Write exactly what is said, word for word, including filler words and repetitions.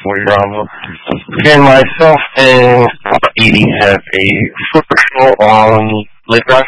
We Bravo. Again, myself and Edie have a flipper show on Lake Drive.